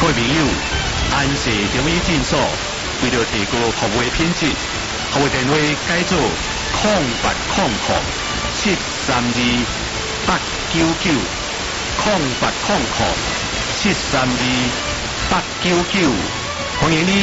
各位朋友，安氏中医诊所为了提高服务品质，服务电话改做0800-899-899，0800-899，欢迎你